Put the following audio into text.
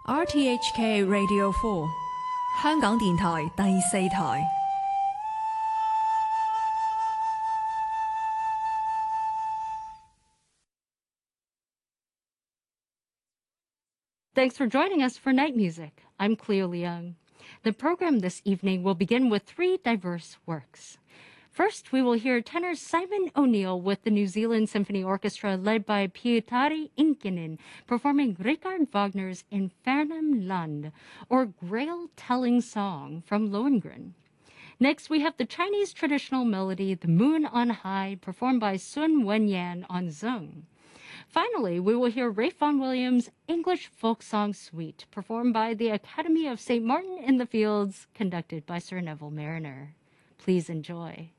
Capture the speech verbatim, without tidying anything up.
R T H K Radio Four， 香港電台第四台。 Thanks for joining us for Night Music. I'm Cleo Leung. The program this evening will begin with three diverse works. First, we will hear tenor Simon O'Neill with the New Zealand Symphony Orchestra led by Pietari Inkinen performing Richard Wagner's Infernum Land, or Grail-telling song from Lohengrin. Next, we have the Chinese traditional melody The Moon on High performed by Sun Wenyan on zung. Finally, we will hear Ralph Vaughan Williams' English Folk Song Suite, performed by the Academy of Saint Martin in the Fields, conducted by Sir Neville Marriner. Please enjoy.